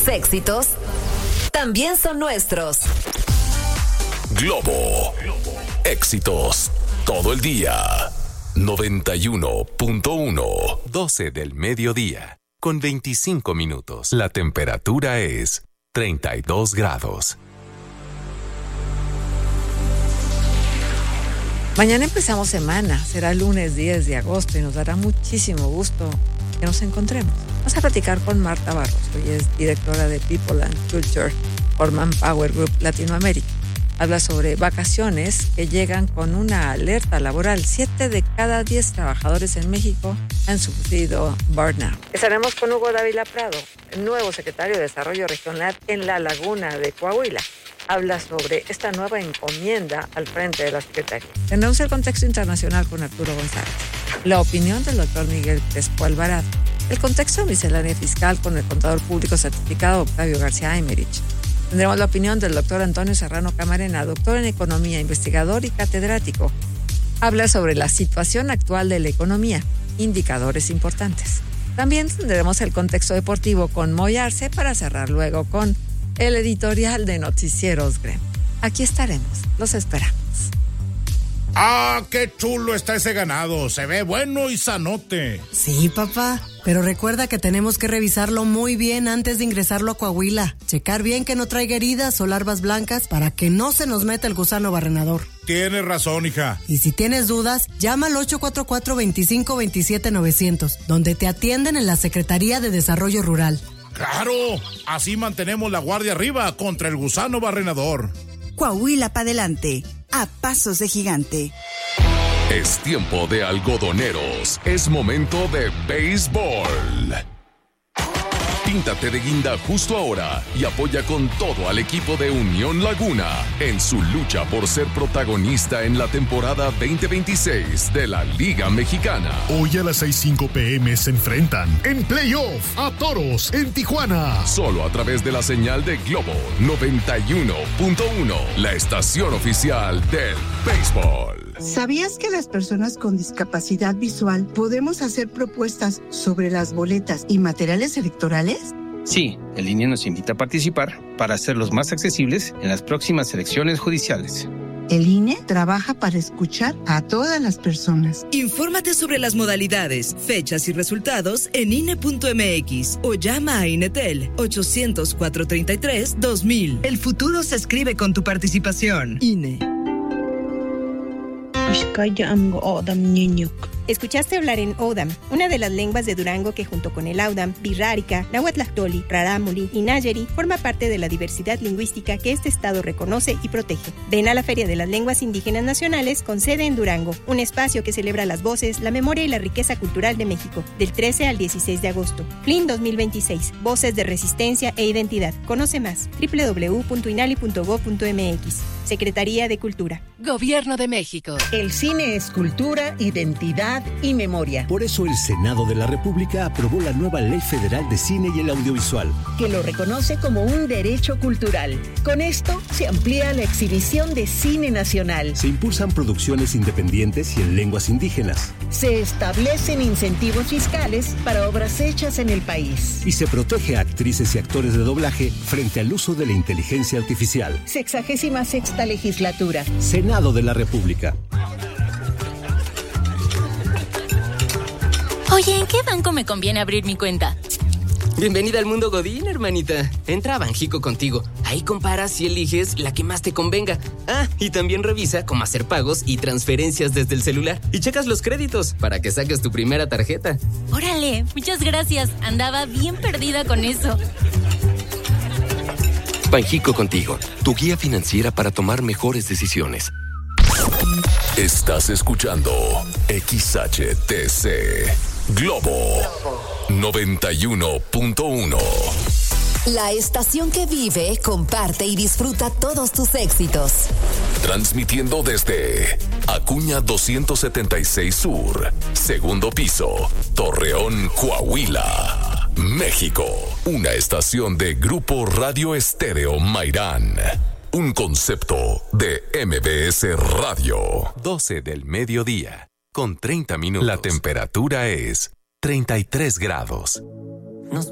éxitos también son nuestros. Globo. Éxitos todo el día. 91.1. 12 del mediodía, con 25 minutos. La temperatura es 32 grados. Mañana empezamos semana, será lunes 10 de agosto y nos dará muchísimo gusto que nos encontremos. Vamos a platicar con Marta Barros, hoy es directora de People and Culture por Manpower Group Latinoamérica. Habla sobre vacaciones que llegan con una alerta laboral. 7 de cada 10 trabajadores en México han sufrido burnout. Estaremos con Hugo Dávila Prado, el nuevo secretario de Desarrollo Regional en La Laguna de Coahuila. Habla sobre esta nueva encomienda al frente de la Secretaría. Tendremos el contexto internacional con Arturo González. La opinión del doctor Miguel Crespo Alvarado. El contexto miscelánea fiscal con el contador público certificado Octavio García Aymerich. Tendremos la opinión del doctor Antonio Serrano Camarena, doctor en Economía, investigador y catedrático. Habla sobre la situación actual de la economía, indicadores importantes. También tendremos el contexto deportivo con Moy Arce para cerrar luego con el editorial de Noticieros Grem. Aquí estaremos, los esperamos. ¡Ah, qué chulo está ese ganado! Se ve bueno y sanote. Sí, papá, pero recuerda que tenemos que revisarlo muy bien antes de ingresarlo a Coahuila. Checar bien que no traiga heridas o larvas blancas para que no se nos meta el gusano barrenador. Tienes razón, hija. Y si tienes dudas, llama al 844-2527-900, donde te atienden en la Secretaría de Desarrollo Rural. ¡Claro! Así mantenemos la guardia arriba contra el gusano barrenador. Coahuila pa' adelante, a pasos de gigante. Es tiempo de algodoneros. Es momento de béisbol. Píntate de guinda justo ahora y apoya con todo al equipo de Unión Laguna en su lucha por ser protagonista en la temporada 2026 de la Liga Mexicana. Hoy a las 6:05 p.m. se enfrentan en playoff a Toros en Tijuana. Solo a través de la señal de Globo 91.1, la estación oficial del béisbol. ¿Sabías que las personas con discapacidad visual podemos hacer propuestas sobre las boletas y materiales electorales? Sí, el INE nos invita a participar para hacerlos más accesibles en las próximas elecciones judiciales. El INE trabaja para escuchar a todas las personas. Infórmate sobre las modalidades, fechas y resultados en INE.mx o llama a INETEL 800-433-2000. El futuro se escribe con tu participación. INE. Escuchaste hablar en Odam, una de las lenguas de Durango que junto con el Audam, Birrárica, Nahuatlactoli, Rarámuri y Nayeri forma parte de la diversidad lingüística que este estado reconoce y protege. Ven a la Feria de las Lenguas Indígenas Nacionales con sede en Durango, un espacio que celebra las voces, la memoria y la riqueza cultural de México, del 13 al 16 de agosto. FLIN 2026, Voces de Resistencia e Identidad. Conoce más, www.inali.gov.mx. Secretaría de Cultura. Gobierno de México. El cine es cultura, identidad y memoria. Por eso el Senado de la República aprobó la nueva Ley Federal de Cine y el Audiovisual, que lo reconoce como un derecho cultural. Con esto se amplía la exhibición de cine nacional. Se impulsan producciones independientes y en lenguas indígenas. Se establecen incentivos fiscales para obras hechas en el país. Y se protege a actrices y actores de doblaje frente al uso de la inteligencia artificial. 66ª legislatura. Senado de la República. Oye, ¿en qué banco me conviene abrir mi cuenta? Bienvenida al mundo Godín, hermanita. Entra a Banjico Contigo. Ahí comparas y eliges la que más te convenga. Ah, y también revisa cómo hacer pagos y transferencias desde el celular. Y checas los créditos para que saques tu primera tarjeta. Órale, muchas gracias. Andaba bien perdida con eso. Banjico Contigo, tu guía financiera para tomar mejores decisiones. Estás escuchando XHTC Globo 91.1. La estación que vive, comparte y disfruta todos tus éxitos. Transmitiendo desde Acuña 276 Sur, segundo piso, Torreón, Coahuila, México. Una estación de Grupo Radio Estéreo Mairán. Un concepto de MBS Radio. 12 del mediodía, con 30 minutos. La temperatura es 33 grados.